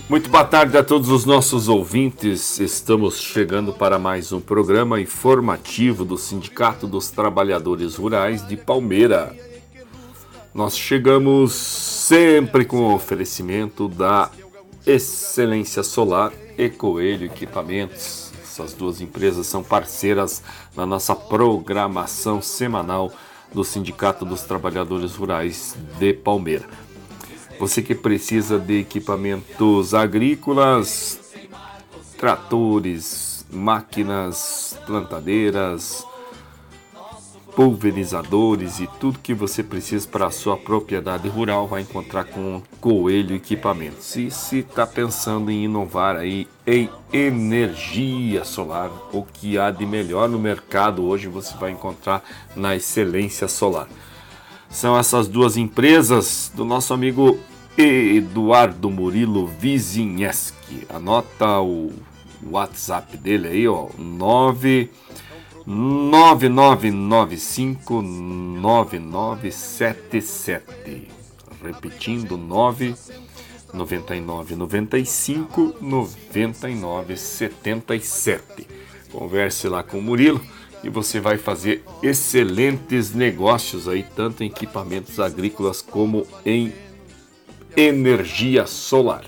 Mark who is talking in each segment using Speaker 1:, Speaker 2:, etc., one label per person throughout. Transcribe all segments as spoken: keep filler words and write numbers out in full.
Speaker 1: Muito boa tarde a todos os nossos ouvintes. Estamos chegando para mais um programa informativo do Sindicato dos Trabalhadores Rurais de Palmeira. Nós chegamos sempre com o oferecimento da Excelência Solar e Coelho Equipamentos. Essas duas empresas são parceiras na nossa programação semanal do Sindicato dos Trabalhadores Rurais de Palmeira. Você que precisa de equipamentos agrícolas, tratores, máquinas, plantadeiras, pulverizadores e tudo que você precisa para a sua propriedade rural vai encontrar com Coelho Equipamentos. E se está pensando em inovar aí em energia solar, o que há de melhor no mercado hoje você vai encontrar na Excelência Solar. São essas duas empresas do nosso amigo Eduardo Murilo Vizinheski. Anota o WhatsApp dele aí, ó, nove nove nove nove cinco nove nove sete sete. Repetindo, nove nove nove nove cinco nove nove sete sete. Converse lá com o Murilo e você vai fazer excelentes negócios aí, tanto em equipamentos agrícolas como em energia solar.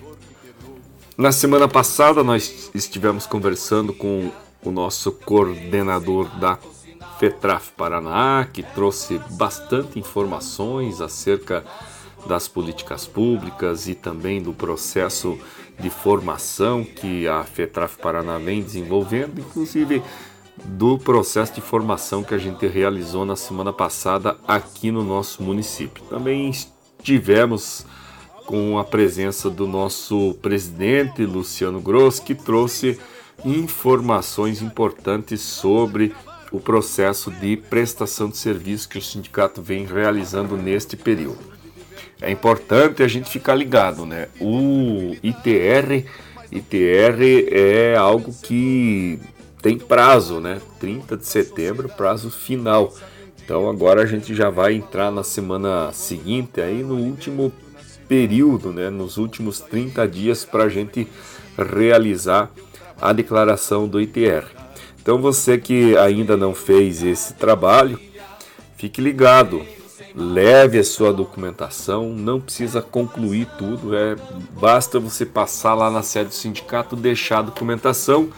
Speaker 1: Na semana passada nós estivemos conversando com o nosso coordenador da FETRAF Paraná, que trouxe bastante informações acerca das políticas públicas e também do processo de formação que a FETRAF Paraná vem desenvolvendo, inclusive do processo de formação que a gente realizou na semana passada aqui no nosso município. Também estivemos com a presença do nosso presidente, Luciano Gross, que trouxe informações importantes sobre o processo de prestação de serviço que o sindicato vem realizando neste período. É importante a gente ficar ligado, né? O I T R, I T R é algo que tem prazo, né? trinta de setembro, prazo final. Então agora a gente já vai entrar na semana seguinte, aí no último período, né? Nos últimos trinta dias para a gente realizar a declaração do I T R. Então você que ainda não fez esse trabalho, fique ligado, leve a sua documentação, não precisa concluir tudo, é, basta você passar lá na sede do sindicato, deixar a documentação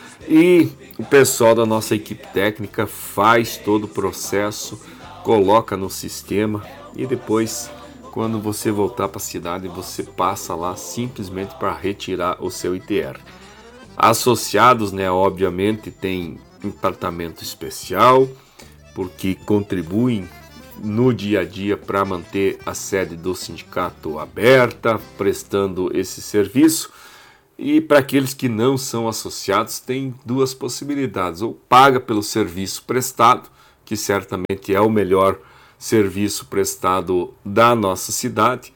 Speaker 1: e o pessoal da nossa equipe técnica faz todo o processo, coloca no sistema e depois, quando você voltar para a cidade, você passa lá simplesmente para retirar o seu I T R. Associados, né, obviamente, tem um tratamento especial, porque contribuem no dia a dia para manter a sede do sindicato aberta, prestando esse serviço. E para aqueles que não são associados, tem duas possibilidades: ou paga pelo serviço prestado, que certamente é o melhor serviço prestado da nossa cidade,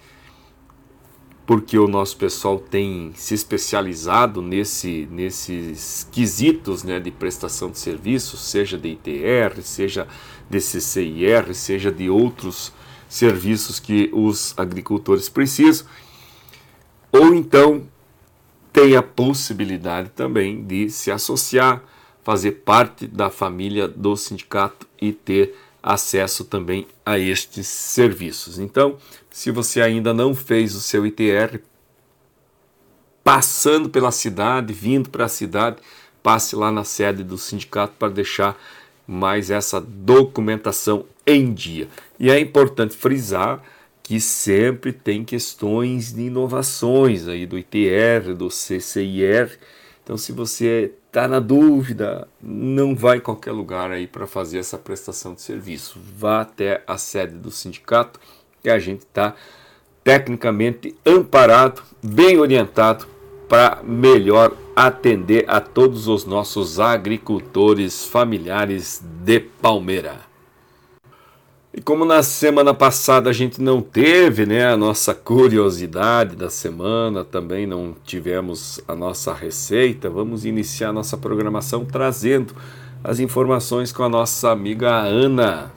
Speaker 1: porque o nosso pessoal tem se especializado nesse, nesses quesitos, né, de prestação de serviços, seja de I T R, seja de C C I R, seja de outros serviços que os agricultores precisam. Ou então tem a possibilidade também de se associar, fazer parte da família do sindicato e ter acesso também a estes serviços. Então, se você ainda não fez o seu I T R, passando pela cidade, vindo para a cidade, passe lá na sede do sindicato para deixar mais essa documentação em dia. E é importante frisar que sempre tem questões de inovações aí do I T R, do C C I R. Então, se você está na dúvida, não vai em qualquer lugar aí para fazer essa prestação de serviço. Vá até a sede do sindicato e a gente está tecnicamente amparado, bem orientado para melhor atender a todos os nossos agricultores familiares de Palmeira. E como na semana passada a gente não teve, né, a nossa curiosidade da semana, também não tivemos a nossa receita, vamos iniciar a nossa programação trazendo as informações com a nossa amiga Ana.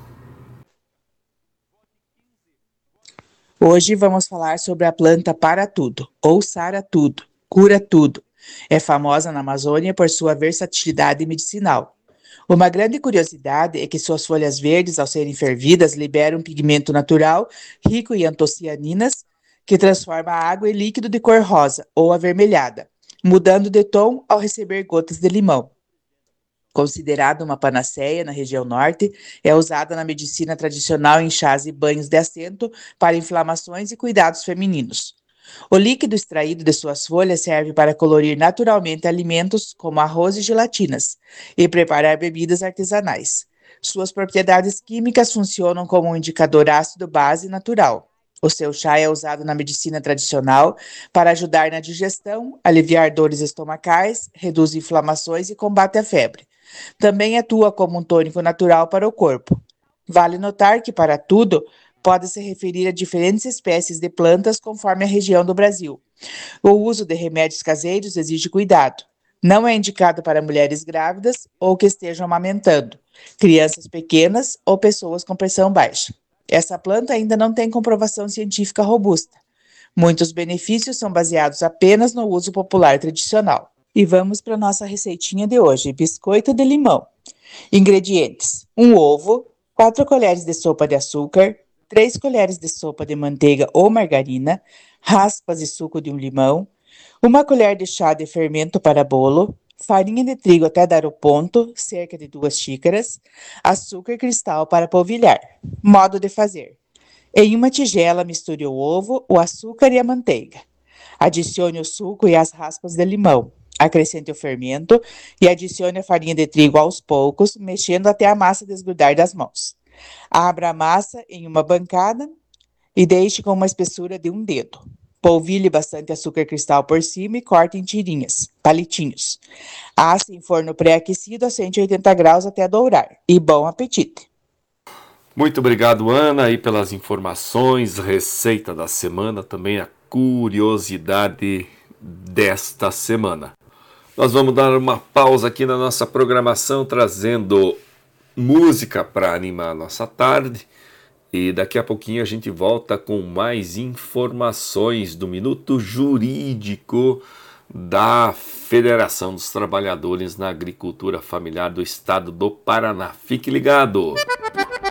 Speaker 2: Hoje vamos falar sobre a planta Para Tudo, ou Sara Tudo, cura tudo. É famosa na Amazônia por sua versatilidade medicinal. Uma grande curiosidade é que suas folhas verdes, ao serem fervidas, liberam um pigmento natural rico em antocianinas, que transforma a água em líquido de cor rosa ou avermelhada, mudando de tom ao receber gotas de limão. Considerada uma panaceia na região norte, é usada na medicina tradicional em chás e banhos de assento para inflamações e cuidados femininos. O líquido extraído de suas folhas serve para colorir naturalmente alimentos como arroz e gelatinas e preparar bebidas artesanais. Suas propriedades químicas funcionam como um indicador ácido-base natural. O seu chá é usado na medicina tradicional para ajudar na digestão, aliviar dores estomacais, reduz inflamações e combate a febre. Também atua como um tônico natural para o corpo. Vale notar que, para tudo, pode se referir a diferentes espécies de plantas conforme a região do Brasil. O uso de remédios caseiros exige cuidado. Não é indicado para mulheres grávidas ou que estejam amamentando, crianças pequenas ou pessoas com pressão baixa. Essa planta ainda não tem comprovação científica robusta. Muitos benefícios são baseados apenas no uso popular tradicional. E vamos para a nossa receitinha de hoje: biscoito de limão. Ingredientes: um ovo, quatro colheres de sopa de açúcar, três colheres de sopa de manteiga ou margarina, raspas e suco de um limão, uma colher de chá de fermento para bolo, farinha de trigo até dar o ponto, cerca de duas xícaras, açúcar cristal para polvilhar. Modo de fazer: em uma tigela, misture o ovo, o açúcar e a manteiga. Adicione o suco e as raspas de limão. Acrescente o fermento e adicione a farinha de trigo aos poucos, mexendo até a massa desgrudar das mãos. Abra a massa em uma bancada e deixe com uma espessura de um dedo. Polvilhe bastante açúcar cristal por cima e corte em tirinhas, palitinhos. Asse em forno pré-aquecido a cento e oitenta graus até dourar. E bom apetite!
Speaker 1: Muito obrigado, Ana, aí pelas informações, receita da semana, também a curiosidade desta semana. Nós vamos dar uma pausa aqui na nossa programação, trazendo música para animar a nossa tarde. E daqui a pouquinho a gente volta com mais informações do Minuto Jurídico da Federação dos Trabalhadores na Agricultura Familiar do Estado do Paraná. Fique ligado!